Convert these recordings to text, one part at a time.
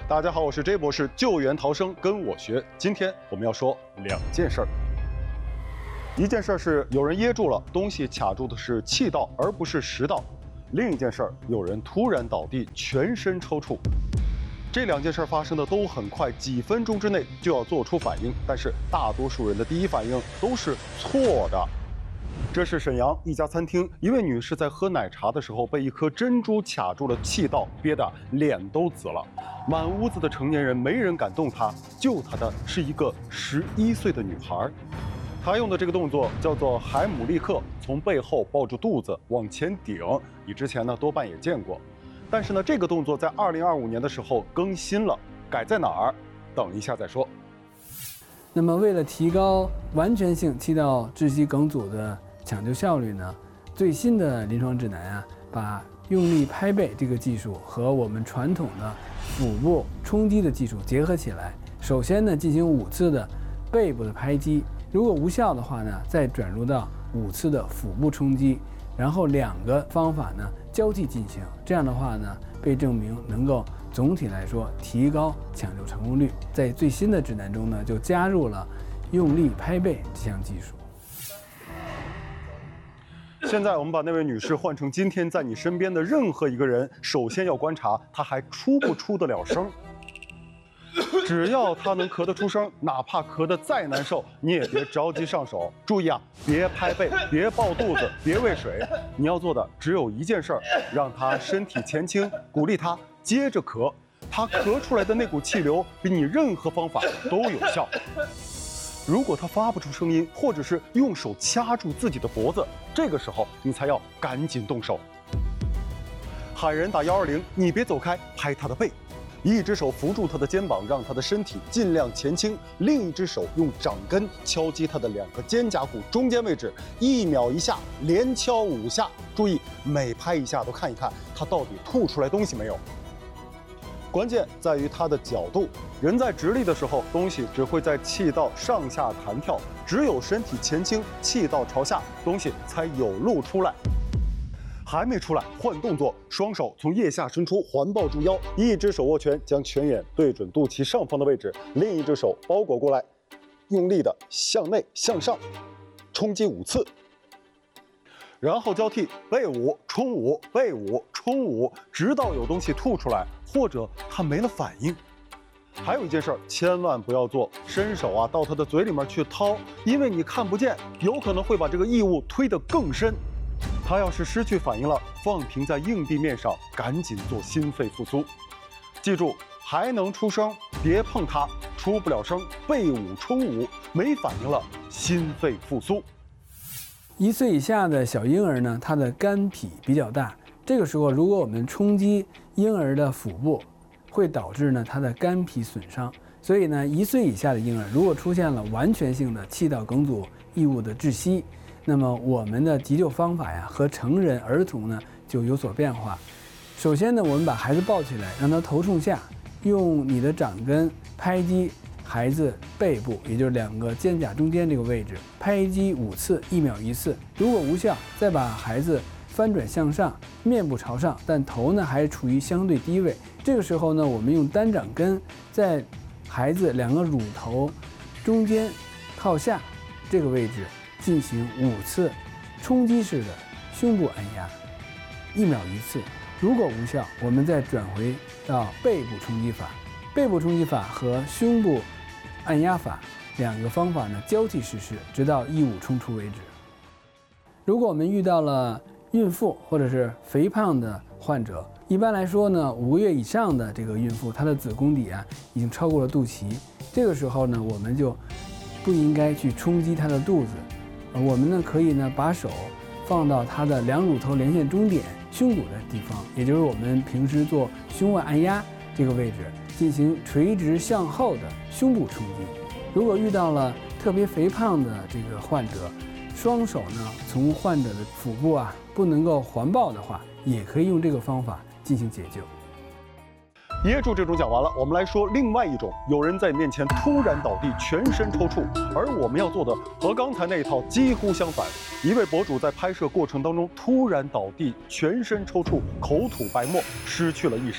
大家好，我是 J 博士，救援逃生跟我学。今天我们要说2件事儿。一件事儿是有人噎住了，东西卡住的是气道而不是食道；另一件事儿，有人突然倒地，全身抽搐。这2件事发生的都很快，几分钟之内就要做出反应，但是大多数人的第一反应都是错的。这是沈阳一家餐厅，一位女士在喝奶茶的时候被一颗珍珠卡住了气道，憋得脸都紫了。满屋子的成年人没人敢动她，救她的是一个11岁的女孩。她用的这个动作叫做海姆立克，从背后抱住肚子往前顶。你之前呢多半也见过，但是呢这个动作在2025年的时候更新了，改在哪儿？等一下再说。 那么为了提高完全性气道窒息梗阻的抢救效率呢，最新的临床指南啊，把用力拍背这个技术和我们传统的腹部冲击的技术结合起来。首先呢，进行5次的背部的拍击，如果无效的话呢，再转入到5次的腹部冲击，然后2个方法呢交替进行。这样的话呢，被证明能够总体来说提高抢救成功率。在最新的指南中呢，就加入了用力拍背这项技术。 现在我们把那位女士换成今天在你身边的任何一个人，首先要观察她还出不出得了声。只要她能咳得出声，哪怕咳得再难受，你也别着急上手。注意啊，别拍背，别抱肚子，别喂水。你要做的只有一件事儿，让她身体前倾，鼓励她接着咳。她咳出来的那股气流比你任何方法都有效。如果他发不出声音，或者是用手掐住自己的脖子，这个时候你才要赶紧动手。喊人打120，你别走开，拍他的背，一只手扶住他的肩膀，让他的身体尽量前倾，另一只手用掌根敲击他的2个肩胛骨中间位置，1秒1下，连敲5下。注意每拍1下都看一看他到底吐出来东西没有。关键在于它的角度，人在直立的时候，东西只会在气道上下弹跳，只有身体前倾，气道朝下，东西才有路出来。还没出来，换动作，双手从腋下伸出，环抱住腰，一只手握拳，将拳眼对准肚脐上方的位置，另一只手包裹过来，用力的向内向上冲击5次。然后交替背5冲5背5冲5，直到有东西吐出来，或者他没了反应。还有一件事儿，千万不要做，伸手啊到他的嘴里面去掏，因为你看不见，有可能会把这个异物推得更深。他要是失去反应了，放平在硬地面上，赶紧做心肺复苏。记住，还能出声，别碰它；出不了声，背5冲5，没反应了，心肺复苏。 1岁以下的小婴儿呢，他的肝脾比较大，这个时候如果我们冲击婴儿的腹部，会导致呢他的肝脾损伤。所以呢，1岁以下的婴儿如果出现了完全性的气道梗阻异物的窒息，那么我们的急救方法呀和成人儿童呢就有所变化。首先呢，我们把孩子抱起来，让他头冲下，用你的掌根拍击孩子背部，也就是2个肩胛中间这个位置，拍击5次，1秒1次。如果无效，再把孩子翻转向上，面部朝上，但头呢还处于相对低位。这个时候呢，我们用单掌根在孩子2个乳头中间靠下这个位置进行5次冲击式的胸部按压，1秒1次。如果无效，我们再转回到背部冲击法。背部冲击法和胸部按压法2个方法呢交替实施，直到异物冲出为止。如果我们遇到了孕妇或者是肥胖的患者，一般来说呢，5个月以上的这个孕妇，她的子宫底啊已经超过了肚脐，这个时候呢，我们就不应该去冲击她的肚子，我们呢可以呢把手放到她的2乳头连线中点胸骨的地方，也就是我们平时做胸外按压这个位置，进行垂直向后的胸部冲击。如果遇到了特别肥胖的这个患者，双手呢从患者的腹部啊不能够环抱的话，也可以用这个方法进行解救。 噎住这种讲完了，我们来说另外一种，有人在你面前突然倒地，全身抽搐，而我们要做的和刚才那一套几乎相反。一位博主在拍摄过程当中突然倒地，全身抽搐，口吐白沫，失去了意识。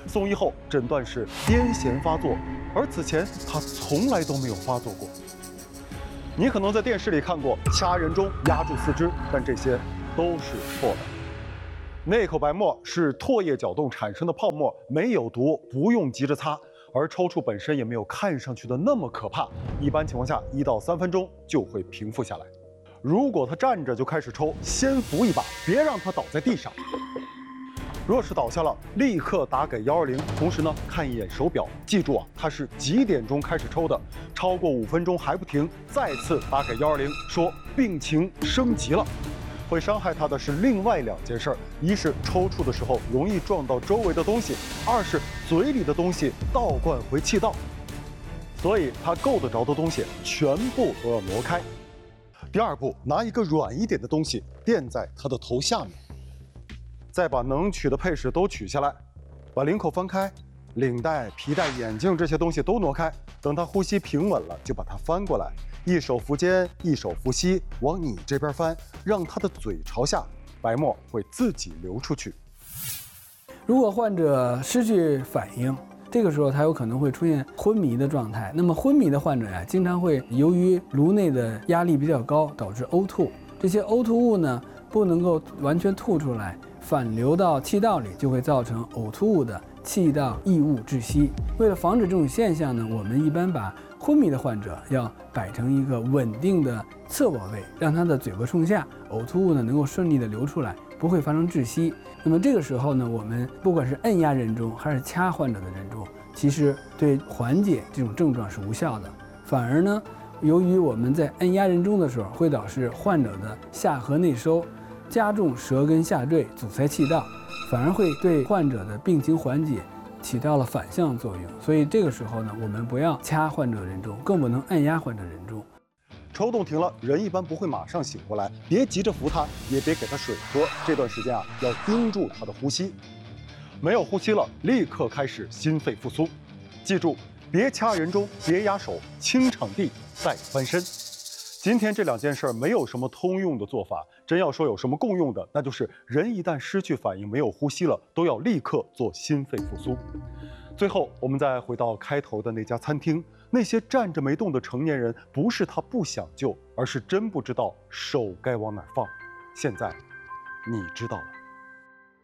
送医后诊断是癫痫发作，而此前他从来都没有发作过。你可能在电视里看过掐人中压住四肢，但这些都是错的。那口白沫是唾液搅动产生的泡沫，没有毒，不用急着擦。而抽搐本身也没有看上去的那么可怕，一般情况下1到3分钟就会平复下来。如果他站着就开始抽，先扶一把，别让他倒在地上。若是倒下了，立刻打给120，同时呢看一眼手表，记住啊，他是几点钟开始抽的，超过5分钟还不停，再次打给120，说病情升级了。会伤害他的是另外2件事，一是抽搐的时候容易撞到周围的东西，二是嘴里的东西倒灌回气道，所以他够得着的东西全部都要挪开。第二步，拿一个软一点的东西垫在他的头下面，再把能取的配饰都取下来，把领口翻开，领带、皮带、眼镜这些东西都挪开。等他呼吸平稳了，就把它翻过来，一手扶肩，一手扶膝，往你这边翻，让他的嘴朝下，白沫会自己流出去。 如果患者失去反应，这个时候他有可能会出现昏迷的状态。那么昏迷的患者呀，经常会由于颅内的压力比较高，导致呕吐。这些呕吐物呢，不能够完全吐出来，反流到气道里，就会造成呕吐物的气道异物窒息。为了防止这种现象呢，我们一般把昏迷的患者要摆成一个稳定的侧卧位，让他的嘴巴冲下，呕吐物呢能够顺利的流出来，不会发生窒息。那么这个时候呢，我们不管是按压人中还是掐患者的人中，其实对缓解这种症状是无效的，反而呢，由于我们在按压人中的时候，会导致患者的下颌内收，加重舌根下坠，阻塞气道，反而会对患者的病情缓解起到了反向作用。所以这个时候呢，我们不要掐患者人中，更不能按压患者人中。 抽动停了，人一般不会马上醒过来，别急着扶他，也别给他水喝。这段时间啊，要盯住他的呼吸。没有呼吸了，立刻开始心肺复苏。记住，别掐人中，别压手，清场地再翻身。今天这2件事没有什么通用的做法，真要说有什么共用的，那就是人一旦失去反应，没有呼吸了，都要立刻做心肺复苏。最后，我们再回到开头的那家餐厅，那些站着没动的成年人，不是他不想救，而是真不知道手该往哪儿放。现在，你知道了。